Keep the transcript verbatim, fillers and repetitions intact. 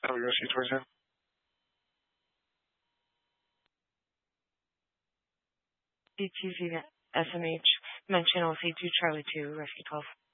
That we rescue towards him. D T Z S M H, mention O C two Charlie two, Rescue twelve.